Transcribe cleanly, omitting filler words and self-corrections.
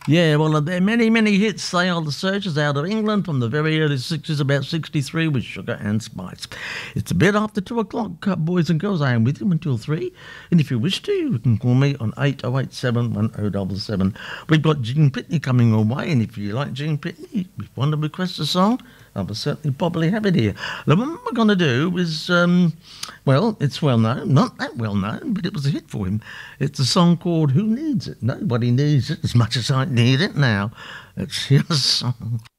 Yeah, well, there are many, many hits. They are the Searchers out of England from the very early 60s, about 63, with Sugar and Spice. It's a bit after 2 o'clock, boys and girls. I am with you until 3. And if you wish to, you can call me on 8087 1077. We've got Gene Pitney coming your way, and if you like Gene Pitney, if you want to request a song, I will certainly probably have it here. The one we're going to do is, well, it's well known, not that well known, but it was a hit for him. It's a song called Who Needs It? Nobody needs it as much as I need it now. It's his song.